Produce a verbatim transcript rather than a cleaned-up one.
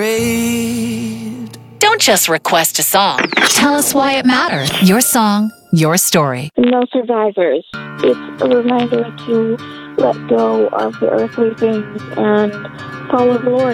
saved. Don't just request a song. Tell us why it matters. Your song, your story. No survivors. It's a reminder to let go of the earthly things and follow the Lord.